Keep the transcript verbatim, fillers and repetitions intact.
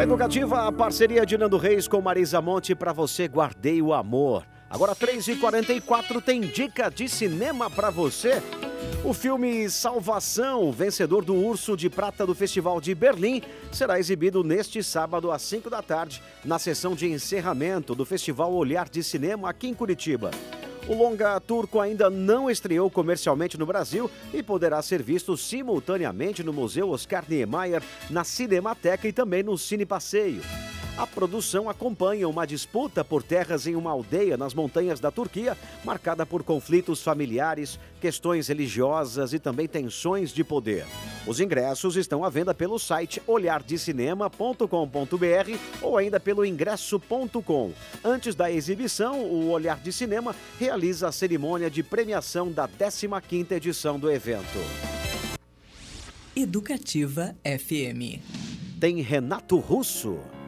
Na Educativa, a parceria de Nando Reis com Marisa Monte para você, Guardei o Amor. Agora três e quarenta e quatro tem dica de cinema para você. O filme Salvação, vencedor do Urso de Prata do Festival de Berlim, será exibido neste sábado às cinco da tarde, na sessão de encerramento do Festival Olhar de Cinema aqui em Curitiba. O longa turco ainda não estreou comercialmente no Brasil e poderá ser visto simultaneamente no Museu Oscar Niemeyer, na Cinemateca e também no Cine Passeio. A produção acompanha uma disputa por terras em uma aldeia nas montanhas da Turquia, marcada por conflitos familiares, questões religiosas e também tensões de poder. Os ingressos estão à venda pelo site olhar de cinema ponto com ponto b r ou ainda pelo ingresso ponto com. Antes da exibição, o Olhar de Cinema realiza a cerimônia de premiação da décima quinta edição do evento. Educativa F M. Tem Renato Russo.